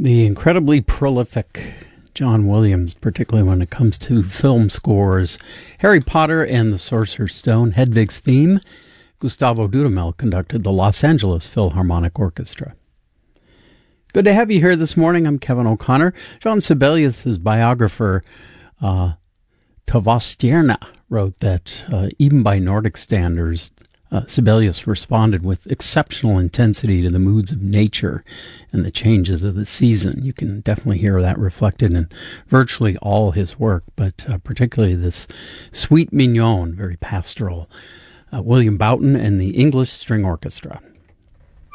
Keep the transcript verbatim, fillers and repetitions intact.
The incredibly prolific John Williams, particularly when it comes to film scores. Harry Potter and the Sorcerer's Stone, Hedwig's Theme. Gustavo Dudamel conducted the Los Angeles Philharmonic Orchestra. Good to have you here this morning. I'm Kevin O'Connor. Jean Sibelius' biographer, uh, Tavastierna, wrote that uh, even by Nordic standards, uh, Sibelius responded with exceptional intensity to the moods of nature and the changes of the season. You can definitely hear that reflected in virtually all his work, but uh, particularly this Suite Mignonne, very pastoral. Uh, William Boughton and the English String Orchestra.